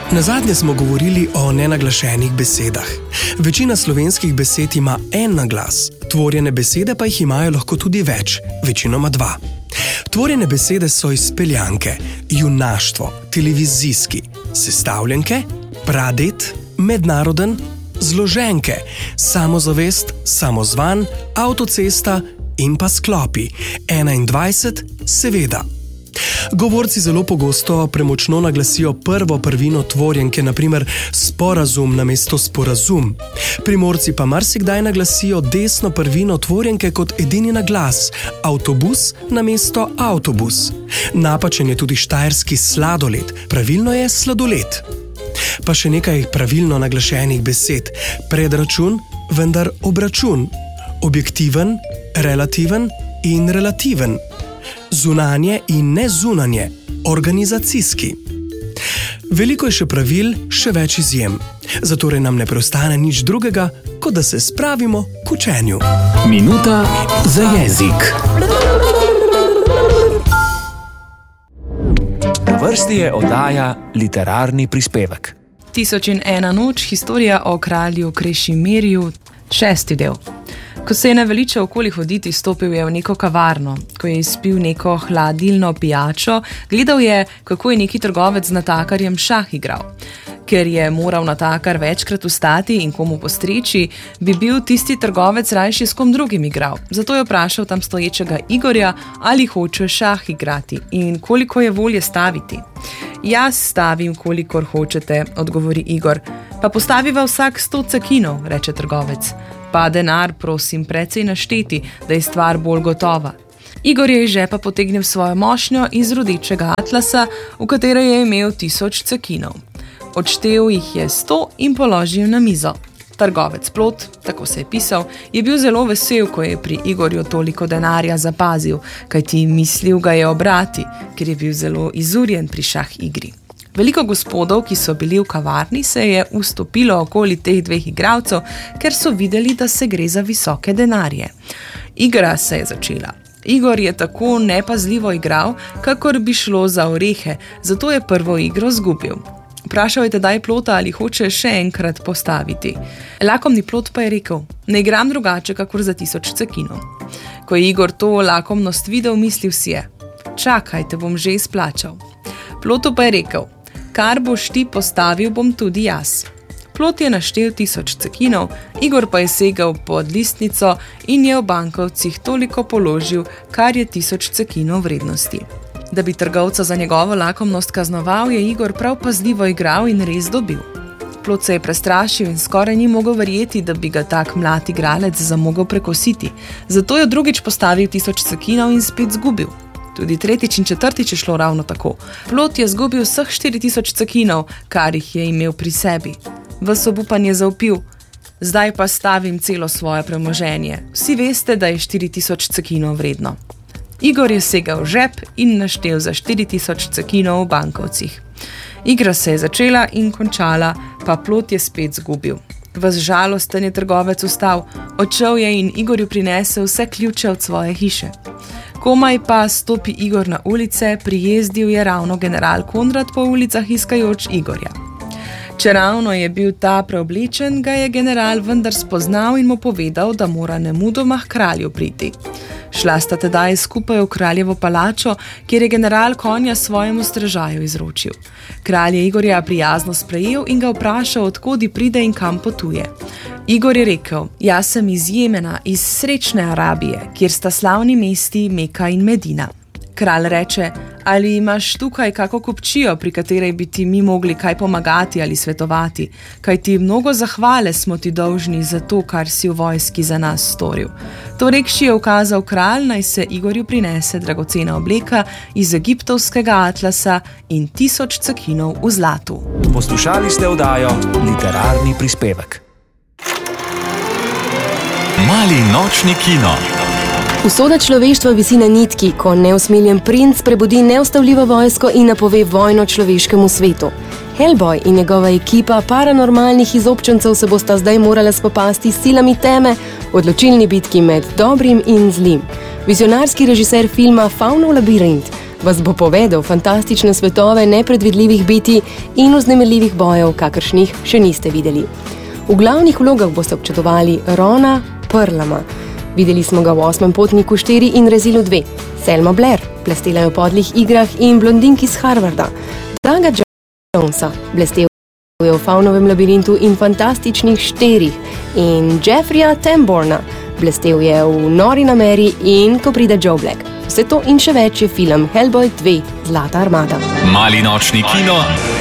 Nazadnje smo govorili o nenaglašenih besedah. Večina slovenskih besed ima en naglas, tvorjene besede pa jih imajo lahko tudi več, večinoma dva. Tvorjene besede so izpeljanke, junaštvo, televizijski, sestavljenke, praded, mednaroden, zloženke, samozavest, samozvan, avtocesta in pa sklopi, 21, seveda. Govorci zelo pogosto premočno naglasijo prvo prvino tvorjenke, naprimer sporazum namesto sporazum. Primorci pa marsikdaj naglasijo desno prvino tvorjenke kot edini naglas, avtobus namesto avtobus. Napačen je tudi štajerski sladoled, pravilno je sladoled. Pa še nekaj pravilno naglašenih besed. Predračun, vendar obračun. Objektiven, relativen in relativen. Zunanje in nezunanje, organizacijski. Veliko je še pravil, še več izjem. Zatorej nam ne preostane nič drugega, kot da se spravimo k učenju. Minuta za jezik. Na vrsti je oddaja Literarni prispevek. 1001 noč, historija o kralju Krešimirju, 6. del. Ko se je naveličal okoli hoditi, stopil je v neko kavarno. Ko je izpil neko hladilno pijačo, gledal je, kako je neki trgovec z natakarjem šah igral. Ker je moral natakar večkrat vstati in komu postreči, bi bil tisti trgovec rajši s kom drugim igral. Zato je vprašal tam stoječega Igorja, ali hoče šah igrati in koliko je volje staviti. Jaz stavim, kolikor hočete, odgovori Igor. Pa postaviva vsak 100 cekinov, reče trgovec. Pa denar, prosim, precej našteti, da je stvar bolj gotova. Igor je iz žepa potegnil svojo mošnjo iz rodečega atlasa, v katero je imel 1000 cekinov. Odštel jih je 100 in položil na mizo. Trgovec Plot, tako se je pisal, je bil zelo vesel, ko je pri Igorju toliko denarja zapazil, kajti mislil ga je obrati, ker je bil zelo izurjen pri šah igri. Veliko gospodov, ki so bili v kavarni, se je ustopilo okoli teh dveh igralcev, ker so videli, da se gre za visoke denarje. Igra se je začela. Igor je tako nepazljivo igral, kakor bi šlo za orehe, zato je prvo igro zgubil. Vprašal je tedaj Plota, ali hoče še enkrat postaviti. Lakomni Plot pa je rekel, ne igram drugače, kakor za 1000 cekinov. Ko je Igor to lakomnost videl, mislil si je, čakaj, te bom že izplačal. Plotu pa je rekel, kar boš ti postavil, bom tudi jaz. Plot je naštel 1000 cekinov, Igor pa je segel pod listnico in je v bankovcih toliko položil, kar je 1000 cekinov vrednosti. Da bi trgovca za njegovo lakomnost kaznoval, je Igor prav pazljivo igral in res dobil. Plot se je prestrašil in skoraj ni mogel verjeti, da bi ga tak mlad igralec zamogel prekositi. Zato je drugič postavil 1000 cekinov in spet zgubil. Tudi tretjič in četrtič je šlo ravno tako. Plot je zgubil vseh 4000 cekinov, kar jih je imel pri sebi. Ves obupan je zavpil, zdaj pa stavim celo svoje premoženje. Vsi veste, da je 4000 cekinov vredno. Igor je segel v žep in naštel za 4000 cekinov v bankovcih. Igra se je začela in končala, pa Plot je spet zgubil. Ves žalosten je trgovec vstal, odšel je in Igorju prinesel vse ključe od svoje hiše. Komaj pa stopi Igor na ulice, prijezdil je ravno general Konrad po ulicah iskajoč Igorja. Čeravno je bil ta preoblečen, ga je general vendar spoznal in mu povedal, da mora nemudoma k kralju priti. Šla sta tedaj skupaj v kraljevo palačo, kjer je general konja svojemu strežaju izročil. Kralj je Igorja prijazno sprejel in ga vprašal, odkodi pride in kam potuje. Igor je rekel, jaz sem iz Jemena, iz srečne Arabije, kjer sta slavni mesti Meka in Medina. Kralj reče, ali imaš tukaj kako kupčijo, pri kateri bi ti mi mogli kaj pomagati ali svetovati, kajti mnogo zahvale smo ti dolžni za to, kar si v vojski za nas storil. To rekši je ukazal kralj, naj se Igorju prinese dragocena obleka iz egiptovskega atlasa in 1000 cekinov v zlatu. Poslušali ste oddajo Literarni prispevek. Mali nočni kino. Usoda človeštva visi na nitki, ko neusmiljen princ prebudi neustavljivo vojsko in napove vojno človeškemu svetu. Hellboy in njegova ekipa paranormalnih izobčencev se bosta zdaj morala spopasti s silami teme v odločilni bitki med dobrim in zlim. Vizionarski režiser filma Faunov labirint vas bo povedal fantastične svetove nepredvidljivih bitij in vznemirljivih bojev, kakršnih še niste videli. V glavnih vlogah boste občudovali Rona Perlama. Videli smo ga v 8. potniku 4 in Rezilu 2. Selma Blair, blestela je v Podlih igrah in blondinki z Harvarda. Draga Jonesa, blestel je v Faunovem labirintu in Fantastičnih 4. In Jeffreya Tamborna, blestel je v Nori na Meri in Ko pride Joe Black. Vse to in še več je film Hellboy 2 Zlata armada. Mali nočni kino